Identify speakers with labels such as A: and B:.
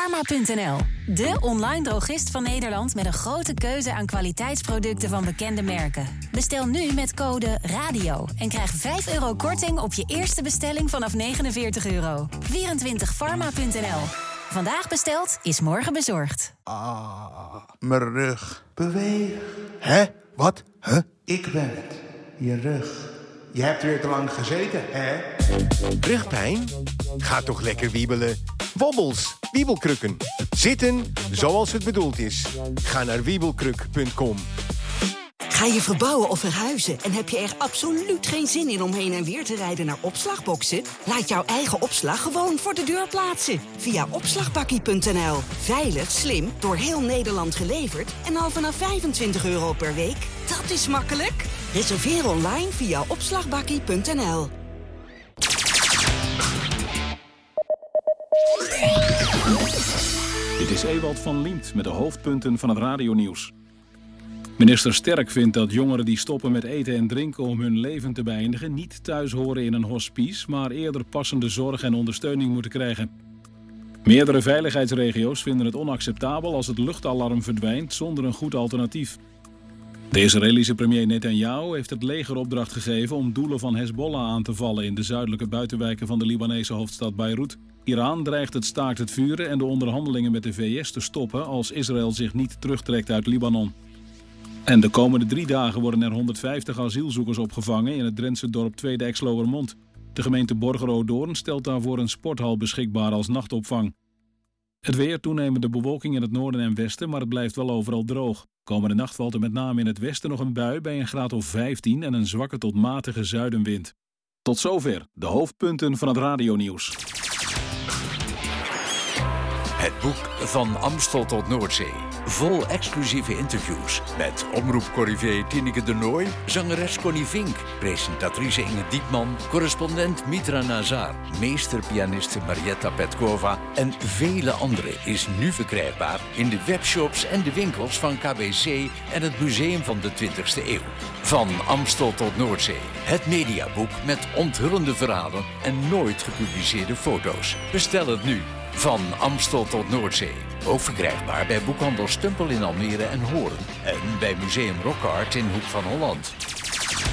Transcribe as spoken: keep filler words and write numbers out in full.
A: Pharma punt n l, de online drogist van Nederland met een grote keuze aan kwaliteitsproducten van bekende merken. Bestel nu met code RADIO en krijg vijf euro korting op je eerste bestelling vanaf negenenveertig euro. vierentwintig pharma punt n l. Vandaag besteld is morgen bezorgd.
B: Ah, mijn rug. Beweeg. Hè? Wat? Huh? Ik ben het. Je rug. Je hebt weer te lang gezeten, hè?
C: Rugpijn? Ga toch lekker wiebelen. Wobbels, wiebelkrukken. Zitten zoals het bedoeld is. Ga naar wiebelkruk punt com.
D: Ga je verbouwen of verhuizen en heb je er absoluut geen zin in om heen en weer te rijden naar opslagboxen? Laat jouw eigen opslag gewoon voor de deur plaatsen. Via opslagbakkie punt n l. Veilig, slim, door heel Nederland geleverd en al vanaf vijfentwintig euro per week. Dat is makkelijk. Reserveer online via opslagbakkie punt n l.
E: Dit is Ewald van Liemt met de hoofdpunten van het radionieuws. Minister Sterk vindt dat jongeren die stoppen met eten en drinken om hun leven te beëindigen niet thuis horen in een hospice, maar eerder passende zorg en ondersteuning moeten krijgen. Meerdere veiligheidsregio's vinden het onacceptabel als het luchtalarm verdwijnt zonder een goed alternatief. De Israëlische premier Netanyahu heeft het leger opdracht gegeven om doelen van Hezbollah aan te vallen in de zuidelijke buitenwijken van de Libanese hoofdstad Beirut. Iran dreigt het staakt het vuren en de onderhandelingen met de V S te stoppen als Israël zich niet terugtrekt uit Libanon. En de komende drie dagen worden er honderdvijftig asielzoekers opgevangen in het Drentse dorp Tweede Exloërmond. De gemeente Borger-Odoorn stelt daarvoor een sporthal beschikbaar als nachtopvang. Het weer, toenemende bewolking in het noorden en westen, maar het blijft wel overal droog. Komende nacht valt er met name in het westen nog een bui bij een graad of vijftien en een zwakke tot matige zuidenwind. Tot zover de hoofdpunten van het radionieuws.
F: Het boek Van Amstel tot Noordzee. Vol exclusieve interviews met omroepcorrivé Tineke de Nooy, zangeres Connie Vink, presentatrice Inge Diepman, correspondent Mitra Nazar, meesterpianiste Marietta Petkova en vele anderen is nu verkrijgbaar in de webshops en de winkels van K B C en het Museum van de twintigste eeuw. Van Amstel tot Noordzee. Het mediaboek met onthullende verhalen en nooit gepubliceerde foto's. Bestel het nu. Van Amstel tot Noordzee. Ook verkrijgbaar bij boekhandel Stumpel in Almere en Hoorn. En bij Museum Rockart in Hoek van Holland.